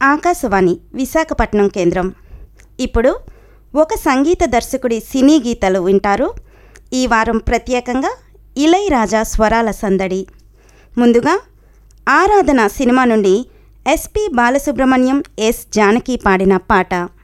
ఆకాశవాణి విశాఖపట్నం కేంద్రం. ఇప్పుడు ఒక సంగీత దర్శకుడి సినీ గీతాలు వింటారు. ఈ వారం ప్రత్యేకంగా ఇళయరాజా స్వరాల సందడి. ముందుగా ఆరాధన సినిమా నుండి ఎస్పి బాలసుబ్రహ్మణ్యం, ఎస్ జానకి పాడిన పాట.